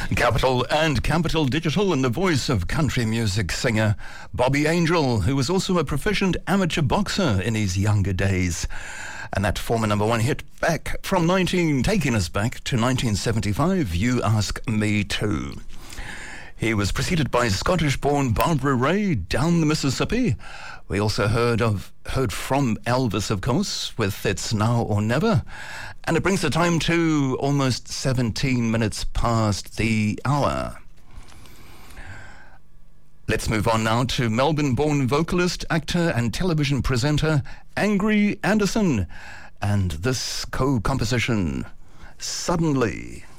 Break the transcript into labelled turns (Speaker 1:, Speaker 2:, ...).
Speaker 1: Capital and Capital Digital and the voice of country music singer Bobby Angel, who was also a proficient amateur boxer in his younger days. And that former number one hit back from taking us back to 1975, You Ask Me Too. He was preceded by Scottish-born Barbara Ray, Down the Mississippi. We also heard from Elvis, of course, with It's Now or Never. And it brings the time to almost 17 minutes past the hour. Let's move on now to Melbourne-born vocalist, actor and television presenter Angry Anderson and this co-composition, Suddenly.